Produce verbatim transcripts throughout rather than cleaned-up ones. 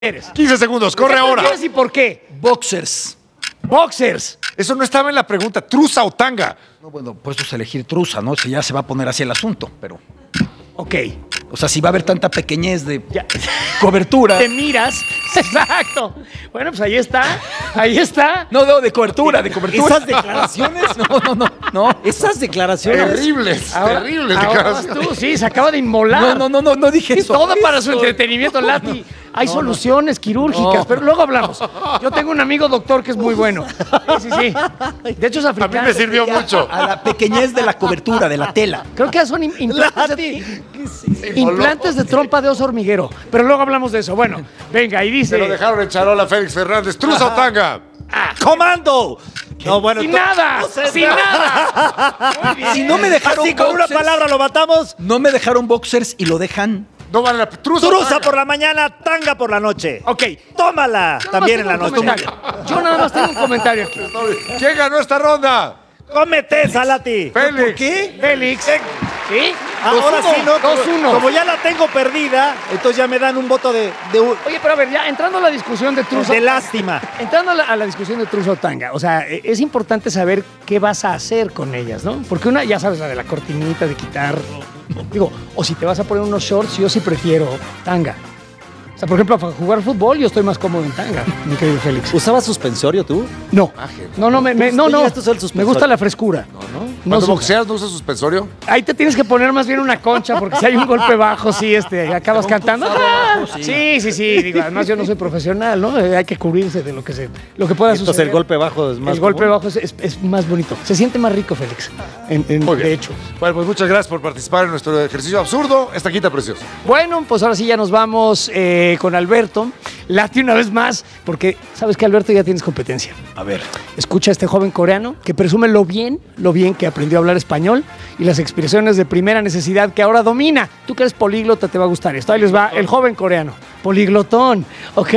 ¿Eres? quince segundos, corre ¿Qué ahora. prefieres y por qué? Boxers. Boxers. Eso no estaba en la pregunta. ¿Trusa o tanga? No, bueno, puestos a elegir truza, ¿no? Si ya se va a poner así el asunto, pero... Ok. O sea, si va a haber tanta pequeñez de Ya. cobertura... Te miras. Exacto. Bueno, pues ahí está. Ahí está. No, no, de cobertura, de cobertura. ¿Esas declaraciones? No, no, no, no. Esas declaraciones. Terribles, Ahora- terribles ahora vas declaraciones. tú, sí, se acaba de inmolar. No, no, no, no, no dije eso. Todo para su entretenimiento, Lati. Hay soluciones quirúrgicas, No. pero luego hablamos. Yo tengo un amigo doctor que es muy bueno. Sí, sí, sí. De hecho, es A mí africano. me sirvió mucho. A la pequeñez de la cobertura, de la tela. Creo que son im- implantes de, implantes de trompa de oso hormiguero. Pero luego hablamos de eso. Bueno, venga, y Se lo dice... dejaron en charola a Félix Fernández. ¿Trusa o tanga? ¡Comando! No, bueno. ¡Sin to- nada! no sé, ¡Sin no. nada! Muy bien. Si no me dejaron Así con una boxers, palabra lo matamos. no me dejaron boxers y lo dejan... No vale la trusa. o Truza tanga? por la mañana, tanga por la noche. Ok. Tómala Yo nada también en más la tengo un noche. comentario. Yo nada más tengo un comentario aquí. ¿Quién ganó esta ronda? Cómete, Salati. Félix. ¿Por qué? Félix. ¿Sí? Ahora dos uno, sí, ¿no? dos uno. Como ya la tengo perdida, entonces ya me dan un voto de, de, Oye, pero a ver, ya entrando a la discusión de Truso. de lástima. Entrando a la, a la discusión de Truso Tanga, o sea, e- es importante saber qué vas a hacer con ellas, ¿no? Porque una, ya sabes, la de la cortinita, de quitar. Digo, o si te vas a poner unos shorts, yo sí prefiero tanga. O sea, por ejemplo, para jugar fútbol, yo estoy más cómodo en tanga, mi querido Félix. ¿Usabas suspensorio tú? No, no, no, me, me- no, Tú no. ya estás el Me suspensorio. gusta la frescura. No, no. Cuando su- boxeas no usas suspensorio. Ahí te tienes que poner más bien una concha, porque si hay un golpe bajo, sí, este, acabas cantando. ¡Ah! Sí, sí, sí. Digo, además yo no soy profesional, ¿no? Eh, Hay que cubrirse de lo que se, lo que pueda Entonces suceder. el golpe bajo es más El golpe común. bajo es, es- es más bonito. Se siente más rico, Félix. En, en- Muy bien. de hecho. Bueno, pues muchas gracias por participar en nuestro ejercicio absurdo. Esta quita preciosa. Bueno, pues ahora sí ya nos vamos eh, con Alberto. Late una vez más, porque sabes que Alberto ya tienes competencia. A ver. Escucha a este joven coreano que presume lo bien, lo bien que aprendió a hablar español y las expresiones de primera necesidad que ahora domina. Tú que eres políglota te va a gustar esto. Ahí les va el joven coreano. Poliglotón, ¿ok?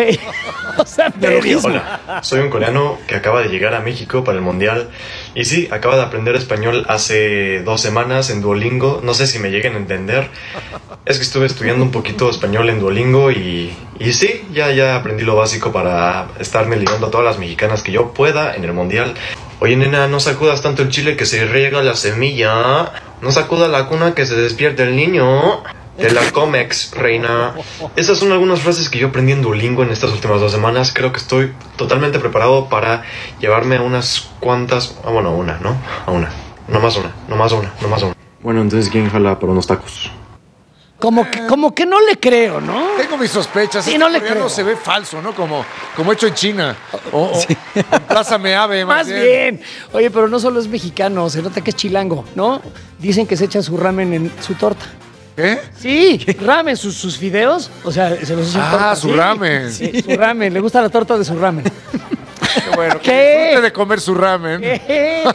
O sea, periodismo. Hola, soy un coreano que acaba de llegar a México para el Mundial y sí, acaba de aprender español hace dos semanas en Duolingo. No sé si me lleguen a entender. Es que estuve estudiando un poquito español en Duolingo y, y sí, ya, ya aprendí lo básico para estarme ligando a todas las mexicanas que yo pueda en el Mundial. Oye, nena, no sacudas tanto el chile que se riega la semilla. No sacuda la cuna que se despierta el niño. Te la comex, reina. Esas son algunas frases que yo aprendí en Duolingo en estas últimas dos semanas. Creo que estoy totalmente preparado para llevarme a unas cuantas... Ah, bueno, a una, ¿no? A una. No más una, no más una, no más una. Bueno, entonces, ¿quién jala por unos tacos? Como que, como que no le creo, ¿no? Tengo mis sospechas. Sí, Este no le coreano creo. se ve falso, ¿no? Como, como hecho en China. O, o en Plaza Meave, Más bien. Oye, pero no solo es mexicano, se nota que es chilango, ¿no? Dicen que se echa su ramen en su torta. ¿Qué? Sí, ramen, sus, sus fideos, o sea, se los echa en Ah, torta. su Sí. ramen. Sí, su ramen, le gusta la torta de su ramen. Qué bueno. Que ¿Qué? disfrute de comer su ramen. ¿Qué?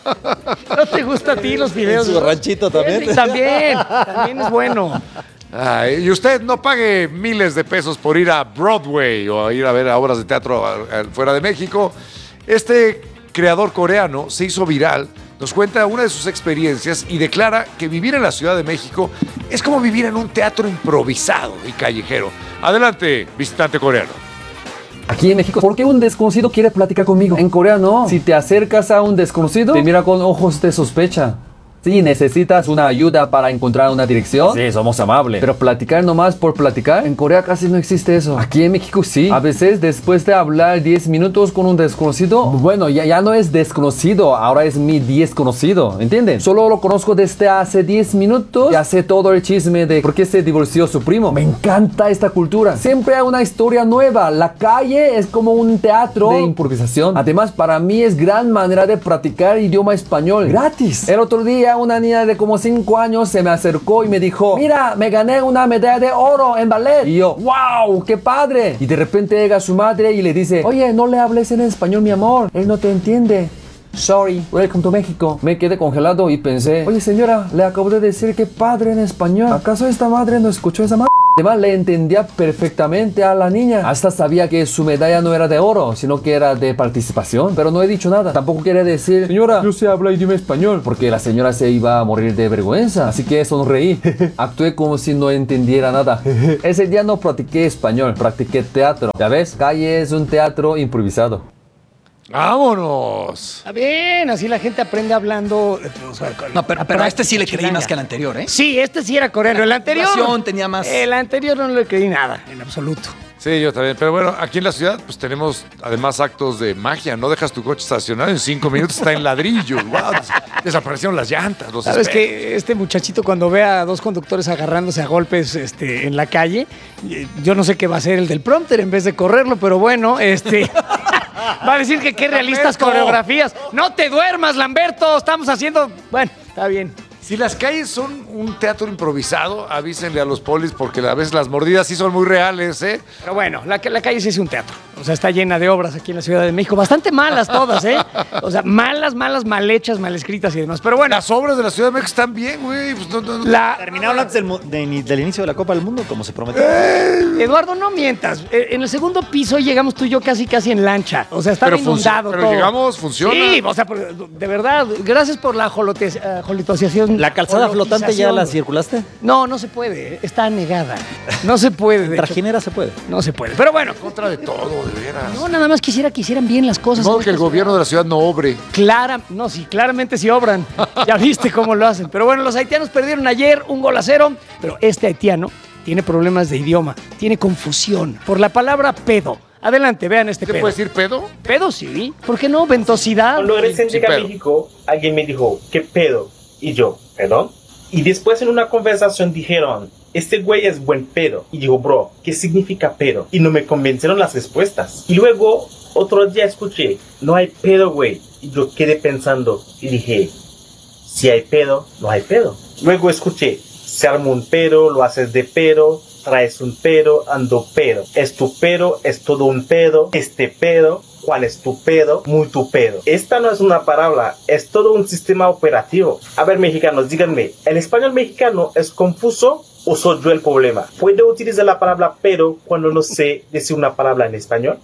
¿No te gusta a ti los fideos? ¿En su ranchito también? Sí, también, también es bueno. Ay, y usted no pague miles de pesos por ir a Broadway o a ir a ver a obras de teatro a- a- fuera de México. Este creador coreano se hizo viral, nos cuenta una de sus experiencias y declara que vivir en la Ciudad de México es como vivir en un teatro improvisado y callejero. Adelante, visitante coreano. Aquí en México, ¿por qué un desconocido quiere platicar conmigo? En Corea no. Si te acercas a un desconocido, te mira con ojos de sospecha. Si necesitas una ayuda para encontrar una dirección, sí, somos amables. Pero platicar nomás por platicar, en Corea casi no existe eso. Aquí en México sí. A veces después de hablar diez minutos con un desconocido, bueno, ya, ya no es desconocido, ahora es mi desconocido, ¿entienden? Solo lo conozco desde hace diez minutos y hace todo el chisme de por qué se divorció su primo. Me encanta esta cultura. Siempre hay una historia nueva. La calle es como un teatro de improvisación. Además, para mí es gran manera de practicar idioma español gratis. El otro día una niña de como cinco años se me acercó y me dijo: mira, me gané una medalla de oro en ballet. Y yo: wow, qué padre. Y de repente llega su madre y le dice: oye, no le hables en español, mi amor, él no te entiende. Sorry, welcome to México. Me quedé congelado y pensé: oye señora, le acabo de decir que padre en español. ¿Acaso esta madre no escuchó esa madre? Además, le entendía perfectamente a la niña. Hasta sabía que su medalla no era de oro, sino que era de participación. Pero no he dicho nada. Tampoco quiere decir, señora, yo sé hablar idioma español. Porque la señora se iba a morir de vergüenza. Así que sonreí. Actué como si no entendiera nada. Ese día no practiqué español, practiqué teatro. Ya ves, Calle es un teatro improvisado. ¡Vámonos! Está bien, así la gente aprende hablando. O sea, con No, pero, la pero a este sí le práctica creí más chilanga. que al anterior, ¿eh? Sí, este sí era coreano. El anterior. La actuación tenía más- El anterior no le creí nada, en absoluto. Sí, yo también. Pero bueno, aquí en la ciudad pues tenemos además actos de magia. No dejas tu coche estacionado, en cinco minutos está en ladrillos. Wow, des- desaparecieron las llantas, los Sabes espejos. que este muchachito cuando ve a dos conductores agarrándose a golpes este, en la calle, eh, yo no sé qué va a hacer el del prompter en vez de correrlo, pero bueno, este va a decir que qué realistas Lamberto. coreografías. No te duermas, Lamberto, estamos haciendo... Bueno, está bien. Si las calles son un teatro improvisado, avísenle a los polis porque a veces las mordidas sí son muy reales, ¿eh? Pero bueno, la, la calle sí es un teatro. O sea, está llena de obras aquí en la Ciudad de México. Bastante malas todas, ¿eh? O sea, malas, malas, mal hechas, mal escritas y demás. Pero bueno, Las obras de la Ciudad de México están bien, güey. Pues no, no, no. la... Terminaron antes del, mu- de- del inicio de la Copa del Mundo, como se prometió. Eduardo, no mientas. Eh, En el segundo piso llegamos tú y yo casi casi en lancha. O sea, estaba Pero func- inundado pero todo. llegamos, funciona. Sí, o sea, por- de verdad, gracias por la jolote- eh, jolitoseación. ¿La calzada flotante ya la Holotización. circulaste? No, no se puede. eh, Está anegada. No se puede. de hecho. Trajinera se puede. No se puede. Pero bueno, Contra de todo, de veras. no, nada más quisiera que hicieran bien las cosas. No, en que el esta gobierno de la ciudad no obre. Clara, no, sí, claramente sí obran. Ya viste cómo lo hacen. Pero bueno, los haitianos perdieron ayer un gol a cero, pero este haitiano tiene problemas de idioma, tiene confusión por la palabra pedo. Adelante, vean este ¿Se pedo. puede decir pedo? Pedo sí, ¿por qué no? Ventosidad. Cuando recién Sin llegué a pedo. México, alguien me dijo, ¿qué pedo? Y yo, ¿perdón? Y después en una conversación dijeron, este güey es buen pedo. Y digo, bro, ¿qué significa pedo? Y no me convencieron las respuestas. Y luego, otro día escuché, no hay pedo, güey. Y yo quedé pensando y dije, si hay pedo, no hay pedo. Luego escuché, se arma un pedo, lo haces de pedo, traes un pedo, ando pedo. Es tu pedo, es todo un pedo, este pedo. ¿Cuál es tu pedo? Muy tu pedo. Esta no es una palabra, es todo un sistema operativo. A ver, mexicanos, díganme, ¿el español mexicano es confuso o soy yo el problema? ¿Puedo utilizar la palabra pedo cuando no sé decir una palabra en español?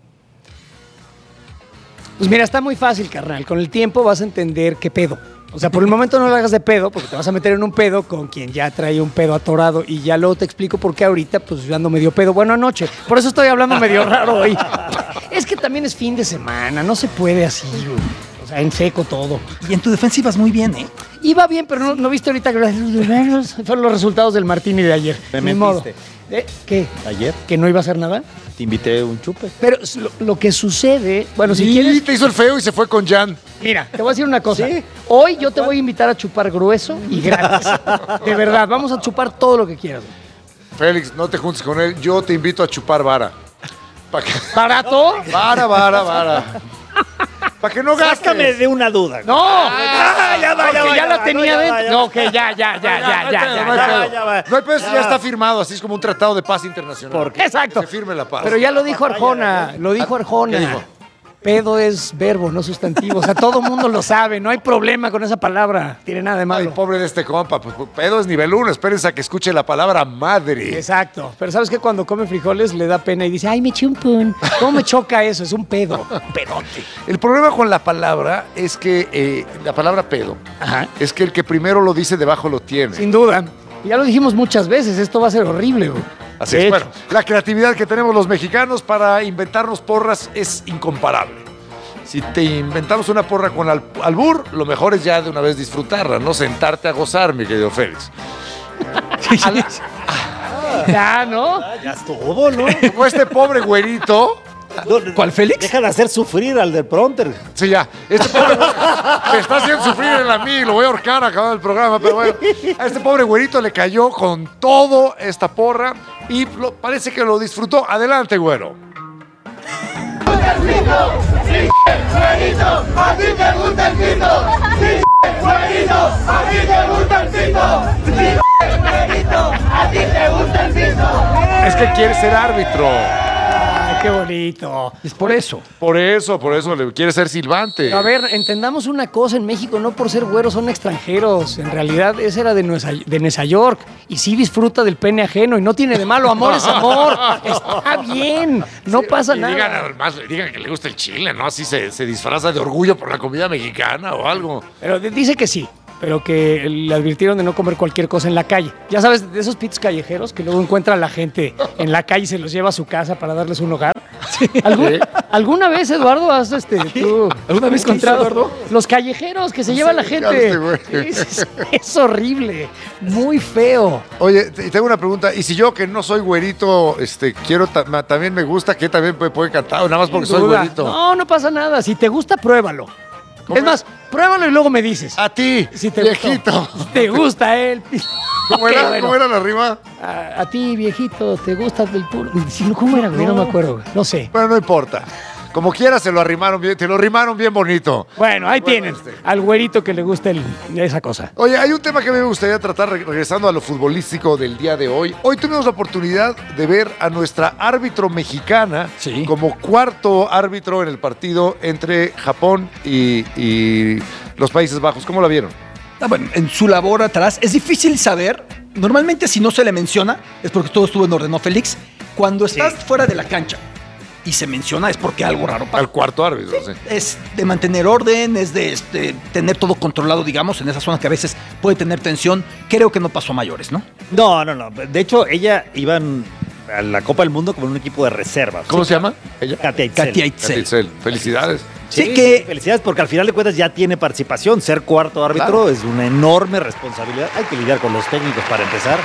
Pues mira, está muy fácil, carnal. Con el tiempo vas a entender qué pedo. O sea, por el momento no lo hagas de pedo, porque te vas a meter en un pedo con quien ya trae un pedo atorado. Y ya luego te explico por qué ahorita, pues yo ando medio pedo. Bueno, anoche. Por eso estoy hablando medio raro hoy. Es que también es fin de semana, no se puede así, güey. O sea, en seco todo. Y en tu defensa ibas muy bien, ¿eh? Iba bien, pero no, no viste ahorita que fueron los resultados del Martini de ayer. Me Ni modo. mentiste. ¿Eh? ¿Qué? Ayer ¿Que no iba a hacer nada? te invité un chupe. Pero lo, lo que sucede, bueno, si y quieres, te hizo el feo y se fue con Jan. mira, te voy a decir una cosa. Hoy yo te voy a invitar a chupar grueso y gratis. De verdad, vamos a chupar todo lo que quieras. Félix, no te juntes con él. Yo te invito a chupar vara. ¿Para qué? ¿Barato? Vara, vara, vara. Para que no gastes. Sácame de una duda. No, Ah, ya va, ya porque va, ya ya la va, tenía no, ya va, dentro. ya No, va. que ya, ya, ya, ya, No hay ya, pedo, ya, no hay ya. pedo. va, ya va. No hay pedo, si Ya ya va. está firmado, así es como un tratado de paz internacional. ¿Por qué? Exacto. Que se firme la paz. Pero ya lo dijo Arjona, lo dijo Arjona. ¿Qué dijo? Pedo es verbo, no sustantivo. O sea, todo mundo lo sabe, no hay problema con esa palabra. Tiene nada de Ay, malo. pobre de este compa. Pues, pedo es nivel uno. Espérense a que escuche la palabra madre. Exacto. Pero ¿sabes qué? Cuando come frijoles le da pena y dice, ay, me eché un pun. ¿Cómo me choca eso? Es un pedo. Un pedote. El problema con la palabra es que eh, la palabra pedo Ajá. es que el que primero lo dice debajo lo tiene. Sin duda. Y ya lo dijimos muchas veces, esto va a ser horrible, güey. Así De es. hecho. Bueno, la creatividad que tenemos los mexicanos para inventarnos porras es incomparable. Si te inventamos una porra con al- albur, lo mejor es ya de una vez disfrutarla, no sentarte a gozar, mi querido Félix. A la- Ya, ¿no? Ya estuvo, ¿no? como este pobre güerito. ¿Cuál, Félix? Deja de hacer sufrir al del pronter. Sí, ya. Este pobre güey me está haciendo sufrir en la mí, lo voy a ahorcar acabando el programa, pero bueno. A este pobre güerito le cayó con todo esta porra y lo- parece que lo disfrutó. Adelante, güero. Es que quiere ser árbitro. qué bonito. Es por eso. Por eso, por eso le quiere ser silbante. A ver, entendamos una cosa, en México no por ser güeros son extranjeros. En realidad ese era de Nueva, de Nueva York y sí disfruta del pene ajeno y no tiene de malo, amor es amor. Está bien, no Sí, pasa y nada. Digan, además, digan que le gusta el chile, ¿no? Así se, se disfraza de orgullo por la comida mexicana o algo. Pero d- dice que sí, pero que le advirtieron de no comer cualquier cosa en la calle. Ya sabes, de esos pitos callejeros que luego encuentra la gente en la calle y se los lleva a su casa para darles un hogar. ¿Algún- Sí. ¿Alguna vez, Eduardo, has este, tú, ¿Alguna vez encontrado qué hizo, Eduardo? los callejeros que se lleva la gente? fijaste, güey. Es, es- es horrible, muy feo. Oye, te- tengo una pregunta. ¿Y si yo, que no soy güerito, este, quiero ta- ma- también me gusta, que también puede, puede cantar? Nada más porque Sin soy duda. güerito. No, no pasa nada. Si te gusta, pruébalo. ¿Cómo? Es más, pruébalo y luego me dices. A ti, Si te viejito. gustó. Si te gusta él. ¿Cómo Ok, era? bueno. ¿Cómo era la rima? A, a ti, viejito, ¿te gusta el puro? Si no, ¿cómo era, güey? No. me acuerdo, güey. No sé. Bueno, no importa. Como quiera se lo arrimaron bien, te lo arrimaron bien bonito. Bueno, ahí Bueno, tienen. este. Al güerito que le gusta el- esa cosa. Oye, hay un tema que me gustaría tratar re- regresando a lo futbolístico del día de hoy. Hoy tuvimos la oportunidad de ver a nuestra árbitro mexicana Sí. como cuarto árbitro en el partido entre Japón y, y los Países Bajos. ¿Cómo la vieron? Ah, bueno, en su labor atrás es difícil saber. Normalmente si no se le menciona es porque todo estuvo en orden, ¿no, Félix? Cuando estás fuera de la cancha y se menciona es porque algo raro pasa. Al cuarto árbitro, sí. Es de mantener orden, es de este, tener todo controlado, digamos, en esa zona que a veces puede tener tensión. Creo que no pasó a mayores, ¿no? No, no, no. De hecho, ella iba a la Copa del Mundo como en un equipo de reserva. ¿Cómo se llama? Ella. Katia Itzel. Katia Katia Itzel. Itzel. Felicidades. Sí, Sí, que- felicidades, porque al final de cuentas ya tiene participación. Ser cuarto árbitro Claro. es una enorme responsabilidad. Hay que lidiar con los técnicos para empezar,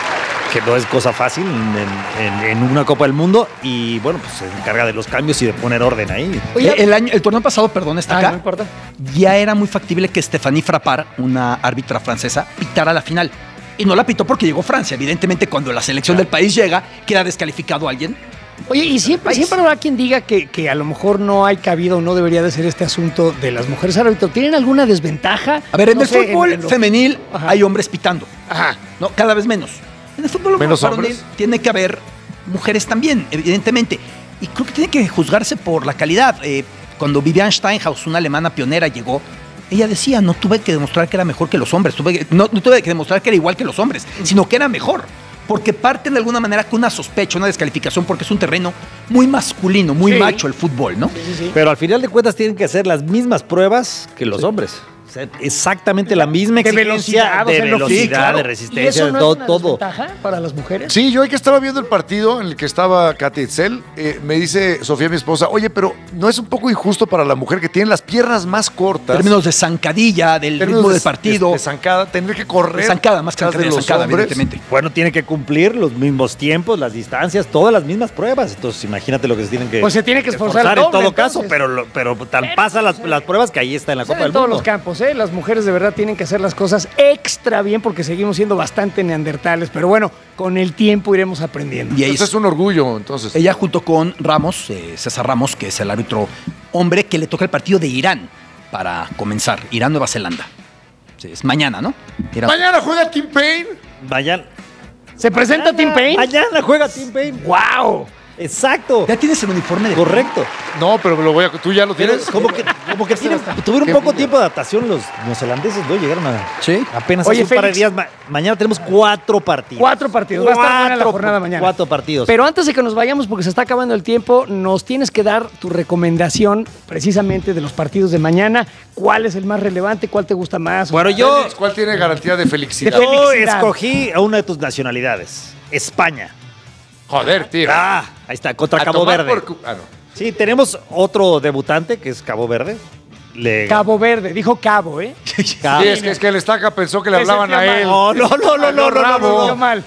que no es cosa fácil en, en- en una Copa del Mundo. Y bueno, pues se encarga de los cambios y de poner orden ahí. Oye, el, año, el torneo pasado, perdón, está Ah, acá. no importa. Ya era muy factible que Stéphanie Frappart, una árbitra francesa, pitara la final. Y no la pitó porque llegó Francia. Evidentemente, cuando la selección del país llega, queda descalificado alguien. Oye, y siempre, siempre habrá quien diga que, que a lo mejor no hay cabida o no debería de ser este asunto de las mujeres árbitros. ¿Tienen alguna desventaja? A ver, en No el sé, fútbol en lo- femenil Ajá. hay hombres pitando. Ajá. ¿No? Cada vez menos. En el fútbol ¿Menos varonil hombres? tiene que haber mujeres también, evidentemente. Y creo que tiene que juzgarse por la calidad. Eh, cuando Vivian Steinhaus, una alemana pionera, llegó, ella decía, no tuve que demostrar que era mejor que los hombres, tuve que- no, no tuve que demostrar que era igual que los hombres, sino que era mejor. Porque parten de alguna manera con una sospecha, una descalificación, porque es un terreno muy masculino, muy Sí. macho el fútbol, ¿no? Sí, sí, sí. Pero al final de cuentas tienen que hacer las mismas pruebas que los hombres. O sea, exactamente la misma De exigencia velocidad, o de sea, en lo- velocidad, sí, claro. de ¿Y resistencia, eso de no todo. es una todo. desventaja para las mujeres? Sí, yo hoy que estaba viendo el partido en el que estaba Katia Itzel, eh, me dice Sofía, mi esposa, oye, pero ¿no es un poco injusto para la mujer que tiene las piernas más cortas? Términos de zancadilla, del términos ritmo de- del partido. De, de zancada, tener que correr. De zancada, más que tras de de los zancada, hombres. evidentemente. Bueno, tiene que cumplir los mismos tiempos, las distancias, todas las mismas pruebas. Entonces, imagínate lo que se tienen que. Pues se tiene que esforzar el en doble, todo caso, entonces. pero, lo- pero tan pasa las, las pruebas que ahí está en la O sea, Copa en del todos Mundo. los campos, ¿eh? Las mujeres de verdad tienen que hacer las cosas extra bien porque seguimos siendo bastante neandertales. Pero bueno, con el tiempo iremos aprendiendo. Y ahí Eso es un orgullo, entonces. Ella junto con Ramos, eh, César Ramos, que es el árbitro hombre que le toca el partido de Irán para comenzar. Irán-Nueva Zelanda. Sí, es mañana, ¿no? Irán- Mañana juega Tim Payne. Mañana. ¿Se presenta Tim Payne? Mañana juega Tim Payne. ¡Wow! Exacto. Ya tienes el uniforme de... Correcto. No, pero lo voy a. ¿Tú ya lo Pero tienes? como que, como que tienen- tuvieron Qué poco envidia. tiempo de adaptación los neozelandeses, ¿no? Llegaron a Sí. apenas Oye, hace un par de Félix. días. Ma- mañana tenemos cuatro partidos. Cuatro partidos. Va a estar buena la Cuatro- jornada mañana. Cuatro partidos. Pero antes de que nos vayamos, porque se está acabando el tiempo, nos tienes que dar tu recomendación precisamente de los partidos de mañana. ¿Cuál es el más relevante? ¿Cuál te gusta más? bueno, yo, Félix, ¿cuál tiene garantía de felicidad? De yo felicidad. escogí a una de tus nacionalidades. España. Joder, tío. Ah, ahí está, contra A Cabo tomar Verde. por cu- ah, no. Sí, tenemos otro debutante que es Cabo Verde. Le- Cabo Verde. Dijo Cabo, ¿eh? Cabo- Sí, es que, es que el estaca pensó que le Ese hablaban a tío él. No, no, no, no, no, no, no, no, Yo no. mal.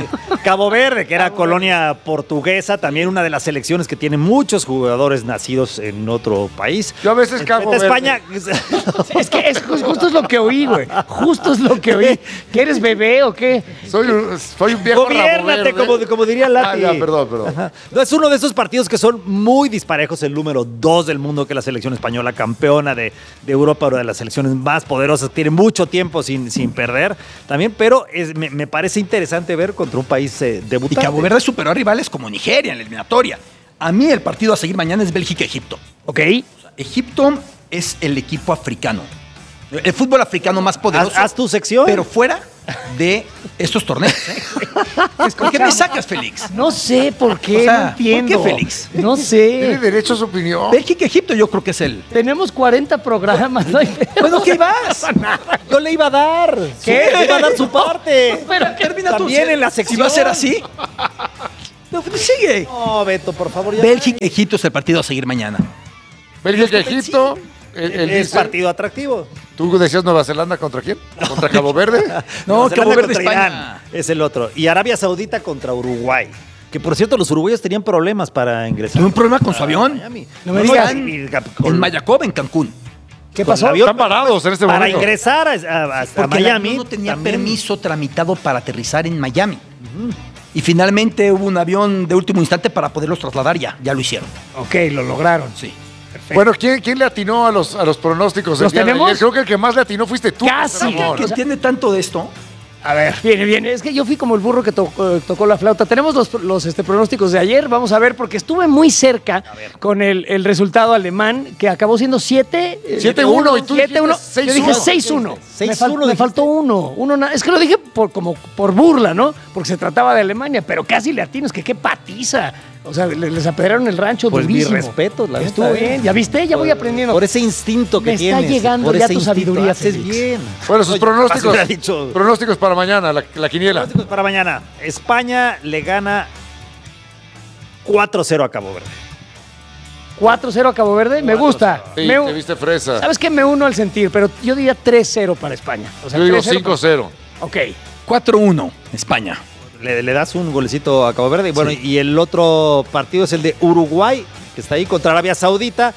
Cabo Verde, que era colonia portuguesa, también una de las selecciones que tiene muchos jugadores nacidos en otro país. Yo a veces Cabo Vete a Verde. España. Es que es, ju- justo es lo que oí, güey. Justo es lo que oí. ¿Que eres bebé o qué? Soy un, soy un viejo rabo Gobiérnate, verde. como, como diría Lati. Ah, ya, perdón, perdón. Ajá. No, es uno de esos partidos que son muy disparejos. El número dos del mundo, que es la selección española, campeona de, de Europa, una de las selecciones más poderosas. Tiene mucho tiempo sin, sin perder también, pero es- me, me parece interesante ver contra un país eh, Y debutante. Cabo Verde superó a rivales como Nigeria en la eliminatoria. A mí el partido a seguir mañana es Bélgica-Egipto. Ok. Egipto es el equipo africano. El fútbol africano más poderoso. Haz, haz tu sección. Pero fuera de estos torneos. ¿eh? ¿Por qué me sacas, Félix? No sé por qué, O sea, no entiendo. ¿por qué, Félix? No Tiene sé. derecho a su opinión. Bélgica-Egipto yo creo que es el... Tenemos cuarenta programas. ¿No? Bueno, ¿qué vas? Yo le iba a dar. ¿Qué? Le iba a dar su parte. Pero que Termina tú. También en la sección. Si va a ser así. No, sigue. No, Beto, por favor. Ya Bélgica-Egipto es el partido a seguir mañana. Bélgica-Egipto. Él, él es dice- partido atractivo. ¿Tú decías Nueva Zelanda contra quién? ¿Contra Cabo Verde? No, Nueva Cabo Zelanda Verde, contra España. Irán es el otro. Y Arabia Saudita contra Uruguay. Que por cierto, los uruguayos tenían problemas para ingresar. ¿Tuvo un problema con su avión? Miami. No me digas. En Mayacob, en Cancún. ¿Qué Con pasó? el avión. Están parados en este Para momento. ingresar a, a- hasta Porque el Miami. avión no tenía también. permiso tramitado para aterrizar en Miami. Y finalmente hubo un avión de último instante para poderlos trasladar ya. Ya lo hicieron. Ok, lo lograron. Sí. Bueno, ¿quién, quién le atinó a los, a los pronósticos? el ¿Los día de tenemos? ayer? Creo que el que más le atinó fuiste tú. Casi. José Ramón. ¿Qué entiende tanto de esto? A ver, viene, viene. Es que yo fui como el burro que tocó, eh, tocó la flauta. Tenemos los, los este, pronósticos de ayer. Vamos a ver, porque estuve muy cerca con el, el resultado alemán, que acabó siendo siete siete uno, y tú siete uno. dijiste Yo dije seis uno. seis uno. seis Me, fal- uno me dijiste. faltó uno. uno na- es que lo dije por, como por burla, ¿no? Porque se trataba de Alemania, pero casi le atino. Es que qué patiza. O sea, le- les apedraron el rancho Pues mis durísimo. respetos, la Estuvo neta, ¿eh? bien. ¿Ya viste? Ya voy aprendiendo. Por ese instinto que Me está tienes. llegando por ya ese tu instinto, sabiduría, haces Félix. bien. Bueno, sus Oye, pronósticos. hubiera dicho- Pronósticos para mañana, la, la quiniela. Pronósticos para mañana. España le gana cuatro cero a Cabo Verde. cuatro cero a Cabo Verde. Me gusta. Sí, Me- te viste fresa. ¿Sabes qué? Me uno al sentir, pero yo diría tres cero para España. O sea, Yo digo tres cero cinco cero. para- Ok. cuatro uno, España. Le, le das un golecito a Cabo Verde. Y bueno, y el otro partido es el de Uruguay, que está ahí contra Arabia Saudita.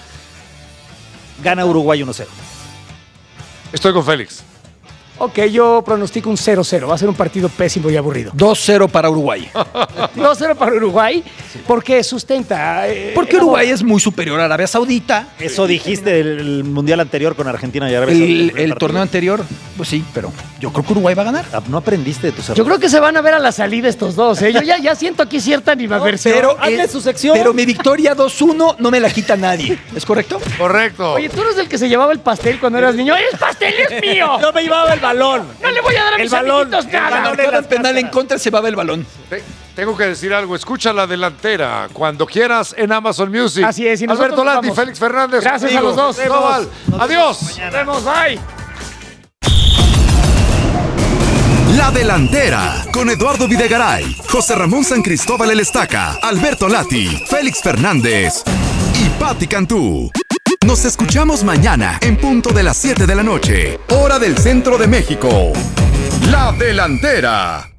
Gana Uruguay uno cero. Estoy con Félix. Ok, yo pronostico un cero cero. Va a ser un partido pésimo y aburrido. dos cero para Uruguay. dos cero para Uruguay, porque sustenta. eh, Porque Uruguay es muy superior a Arabia Saudita. Eso dijiste del mundial anterior con Argentina y Arabia El, Saudita. el partido. torneo anterior, pues sí, pero yo creo que Uruguay va a ganar. Ah, No aprendiste de tus errores. Yo creo que se van a ver a la salida estos dos. ¿eh? Yo ya, ya siento aquí cierta animadversión. Pero, hazle eh, su sección. pero mi victoria dos uno no me la quita nadie. ¿Es correcto? Correcto. Oye, tú eres el que se llevaba el pastel cuando eras niño. ¡El pastel es mío! Yo me llevaba el balón. No le voy a dar a El mis balón, amiguitos el nada. balón. Marcaban las penal en cáscaras. contra, se va el balón. Te- tengo que decir algo. Escucha la delantera cuando quieras en Amazon Music. Así es, y nosotros Alberto nos Lati, vamos. Félix Fernández. Gracias a amigos. los dos. No, Val. Adiós. Nos vemos, bye. La Delantera, con Eduardo Videgaray, José Ramón San Cristóbal El Estaca, Alberto Lati, Félix Fernández y Patti Cantú. Nos escuchamos mañana en punto de las siete de la noche, hora del centro de México. La Delantera.